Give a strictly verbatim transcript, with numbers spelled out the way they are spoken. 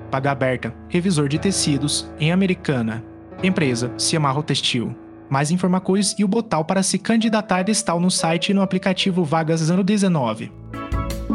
Paga Aberta, revisor de tecidos, em Americana. Empresa, Ciamarro Textil. Mais informações e o botão para se candidatar estão no site e no aplicativo Vagas Ano dezenove.